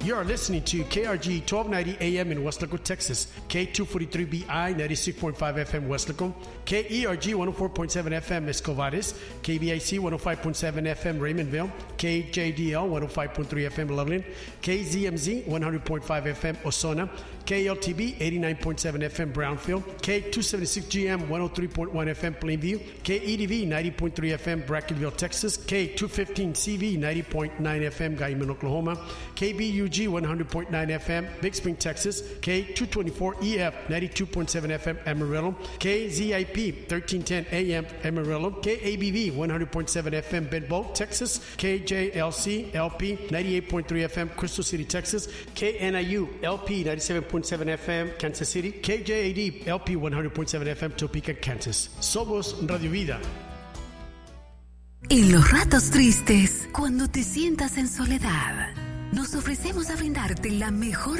You are listening to KRG 1290 AM in Weslaco, Texas, K243BI 96.5 FM Weslaco, KERG 104.7 FM Escovares, KVIC 105.7 FM Raymondville, KJDL 105.3 FM Loveland, KZMZ 100.5 FM Osona, KLTB 89.7 FM Brownfield, K276GM 103.1 FM Plainview, KEDV 90.3 FM Brackenville, Texas, K215CV 90.9 FM Guyman, Oklahoma, KBUG 100.9 FM Big Spring, Texas, K224EF 92.7 FM Amarillo, KZIP 1310 AM Amarillo, KABV 100.7 FM Bedboe, Texas, KJLC LP 98.3 FM Crystal City, Texas, KNIU LP 97.7 FM Kansas City, KJAD LP 100.7 FM Topeka, Kansas. Somos Radio Vida. En los ratos tristes, cuando te sientas en soledad, nos ofrecemos a brindarte la mejor